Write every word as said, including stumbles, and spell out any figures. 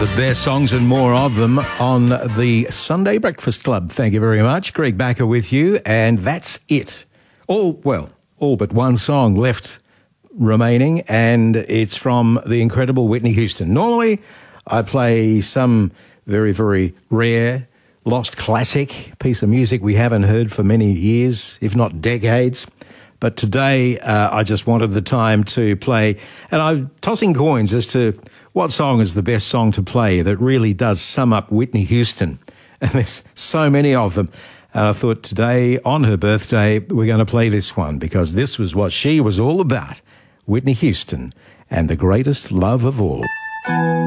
The best songs and more of them on the Sunday Breakfast Club. Thank you very much. Greg Backer with you, and that's it. All, well, all but one song left remaining, and it's from the incredible Whitney Houston. Normally, I play some very, very rare, lost classic piece of music we haven't heard for many years, if not decades. But today, uh, I just wanted the time to play, and I'm tossing coins as to what song is the best song to play that really does sum up Whitney Houston. And there's so many of them. And I thought today, on her birthday, we're going to play this one because this was what she was all about. Whitney Houston and the greatest love of all.